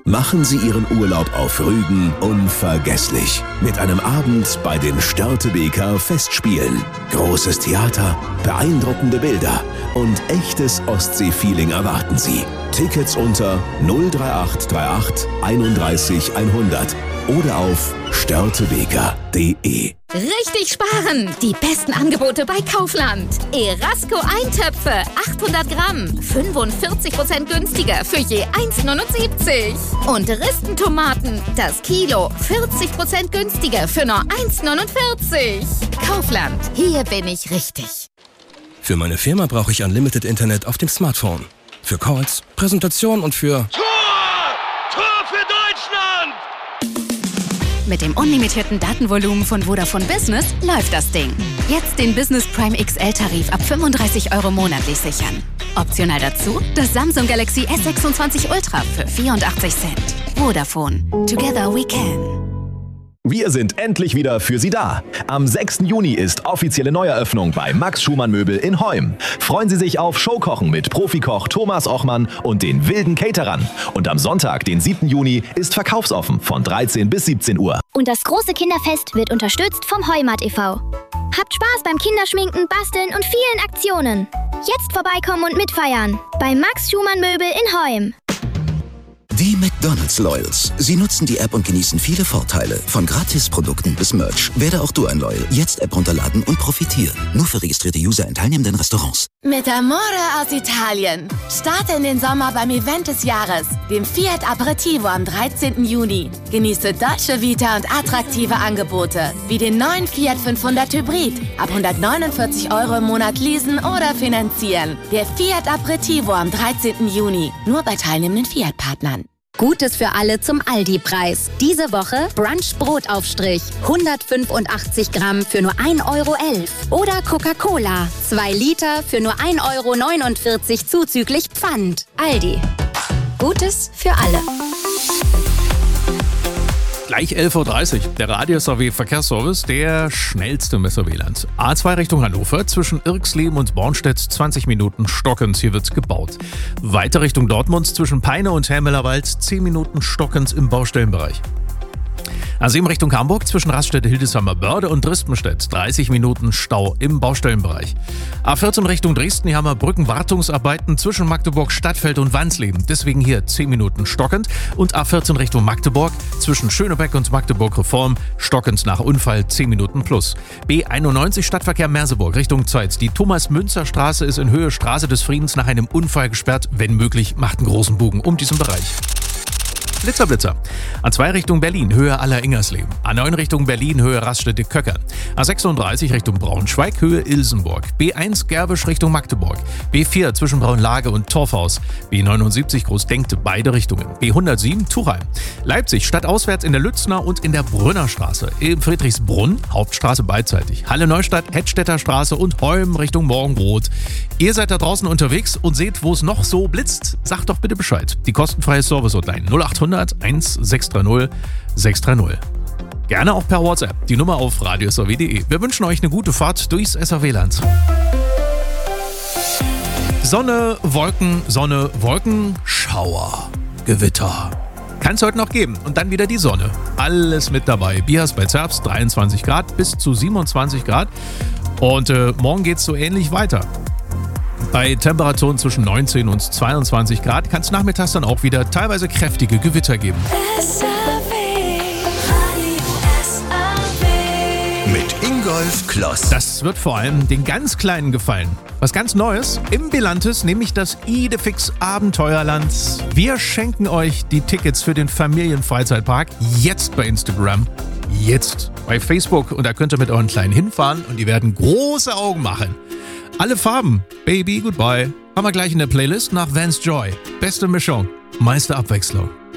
Machen Sie Ihren Urlaub auf Rügen unvergesslich. Mit einem Abend bei den Störtebeker Festspielen. Großes Theater, beeindruckende Bilder und echtes Ostsee-Feeling erwarten Sie. Tickets unter 03838 31 100 oder auf störtebeker.de. Richtig sparen! Die besten Angebote bei Kaufland. Erasco Eintöpfe, 800 Gramm, 45% günstiger für je 1,79. Und Ristentomaten, das Kilo, 40% günstiger für nur 1,49. Kaufland, hier bin ich richtig. Für meine Firma brauche ich Unlimited Internet auf dem Smartphone. Für Calls, Präsentation und für... Tor für Deutschland! Mit dem unlimitierten Datenvolumen von Vodafone Business läuft das Ding. Jetzt den Business Prime XL-Tarif ab 35 € monatlich sichern. Optional dazu das Samsung Galaxy S26 Ultra für 84 Cent. Vodafone. Together we can. Wir sind endlich wieder für Sie da. Am 6. Juni ist offizielle Neueröffnung bei Max Schumann Möbel in Heum. Freuen Sie sich auf Showkochen mit Profikoch Thomas Ochmann und den wilden Caterern. Und am Sonntag, den 7. Juni, ist verkaufsoffen von 13 bis 17 Uhr. Und das große Kinderfest wird unterstützt vom Heumat e.V. Habt Spaß beim Kinderschminken, Basteln und vielen Aktionen. Jetzt vorbeikommen und mitfeiern. Bei Max Schumann Möbel in Heum. Die McDonald's Loyals. Sie nutzen die App und genießen viele Vorteile. Von Gratisprodukten bis Merch. Werde auch du ein Loyal. Jetzt App runterladen und profitieren. Nur für registrierte User in teilnehmenden Restaurants. Mit Amore aus Italien. Starte in den Sommer beim Event des Jahres, dem Fiat Aperitivo am 13. Juni. Genieße deutsche Vita und attraktive Angebote, wie den neuen Fiat 500 Hybrid. Ab 149 € im Monat leasen oder finanzieren. Der Fiat Aperitivo am 13. Juni. Nur bei teilnehmenden Fiat-Partnern. Gutes für alle zum Aldi-Preis. Diese Woche Brunch-Brotaufstrich. 185 Gramm für nur 1,11 €. Oder Coca-Cola. 2 Liter für nur 1,49 € zuzüglich Pfand. Aldi. Gutes für alle. Gleich 11.30 Uhr. Der Radio-SRW-Verkehrsservice, der schnellste im SRW-Land. A2 Richtung Hannover, zwischen Irxleben und Bornstedt 20 Minuten stockend. Hier wird gebaut. Weiter Richtung Dortmund, zwischen Peine und Helmelerwald 10 Minuten stockend im Baustellenbereich. A7 Richtung Hamburg, zwischen Raststätte Hildesheimer Börde und Drispenstedt 30 Minuten Stau im Baustellenbereich. A14 Richtung Dresden, hier haben wir Brückenwartungsarbeiten zwischen Magdeburg Stadtfeld und Wansleben. Deswegen hier 10 Minuten stockend. Und A14 Richtung Magdeburg, zwischen Schönebeck und Magdeburg Reform, stockend nach Unfall 10 Minuten plus. B91 Stadtverkehr Merseburg Richtung Zeitz. Die Thomas-Münzer-Straße ist in Höhe Straße des Friedens nach einem Unfall gesperrt. Wenn möglich, macht einen großen Bogen um diesen Bereich. Blitzer. A2 Richtung Berlin, Höhe Aller-Ingersleben. A9 Richtung Berlin, Höhe Raststätte-Köckern. A36 Richtung Braunschweig, Höhe Ilsenburg. B1 Gerwisch Richtung Magdeburg. B4 zwischen Braunlage und Torfhaus. B79 Großdenkte, beide Richtungen. B107 Tuchheim. Leipzig stadtauswärts in der Lützner und in der Brünnerstraße. In Friedrichsbrunn, Hauptstraße beidseitig. Halle-Neustadt, Hedstädter Straße und Heum Richtung Morgenrot. Ihr seid da draußen unterwegs und seht, wo es noch so blitzt. Sagt doch bitte Bescheid. Die kostenfreie Service-Hotline 0800 1630 630. Gerne auch per WhatsApp. Die Nummer auf radio.srw.de. Wir wünschen euch eine gute Fahrt durchs SRW-Land. Sonne, Wolken, Schauer, Gewitter. Kann es heute noch geben. Und dann wieder die Sonne. Alles mit dabei. Biersberg Herbst 23 Grad bis zu 27 Grad. Und morgen geht es so ähnlich weiter. Bei Temperaturen zwischen 19 und 22 Grad kann es nachmittags dann auch wieder teilweise kräftige Gewitter geben. Mit Ingolf Kloss. Das wird vor allem den ganz Kleinen gefallen. Was ganz Neues im Bilantes, nämlich das Idefix Abenteuerland. Wir schenken euch die Tickets für den Familienfreizeitpark jetzt bei Instagram. Jetzt bei Facebook. Und da könnt ihr mit euren Kleinen hinfahren und die werden große Augen machen. Alle Farben, Baby, Goodbye, haben wir gleich in der Playlist nach Vance Joy. Beste Mischung, meiste Abwechslung.